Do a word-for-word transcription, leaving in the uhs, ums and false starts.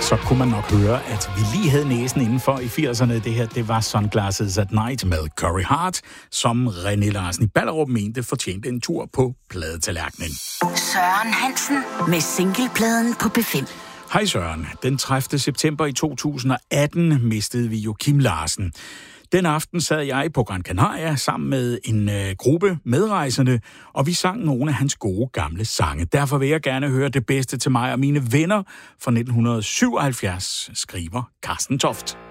så kunne man nok høre, at vi lige havde næsen indenfor i firserne. Det her, det var Sunglasses at Night med Corey Hart, som René Larsen i Ballerup mente fortjente en tur på pladetallerkenen. Søren Hansen med singlepladen på B fem. Hej Søren. Den tredivte september i to tusind og atten mistede vi jo Kim Larsen. Den aften sad jeg på Gran Canaria sammen med en øh, gruppe medrejsende, og vi sang nogle af hans gode gamle sange. Derfor vil jeg gerne høre det bedste til mig og mine venner fra nitten syvoghalvfjerds, skriver Carsten Toft.